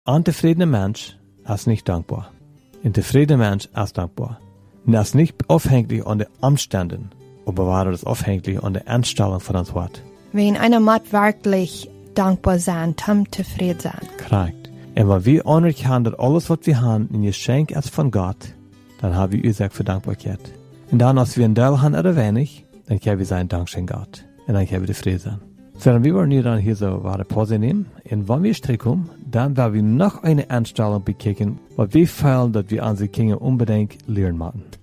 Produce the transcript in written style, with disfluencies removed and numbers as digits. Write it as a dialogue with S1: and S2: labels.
S1: Ein zufriedener Mensch ist nicht dankbar. Ein zufriedener Mensch ist dankbar. Und er ist nicht abhängig an den Umständen, aber war das abhängig an der Einstellung von uns Wort.
S2: Wenn einer muss wirklich dankbar sein, tam zufrieden sein.
S1: Korrekt. Und wenn wir anerkennen, dass alles, was wir haben, ein Geschenk ist von Gott, dann haben wir Ursache für Dankbarkeit. Und dann, als wir ein Teil haben oder wenig, dann können wir sagen, Dankeschön Gott. Und dann können wir zufrieden sein. So, dann wir wollen hier dann hier so eine Pause nehmen. Und wenn wir zurückkommen, dann werden wir noch eine Einstellung bekicken, weil wir fühlen, dass wir unsere Kinder unbedingt lernen müssen.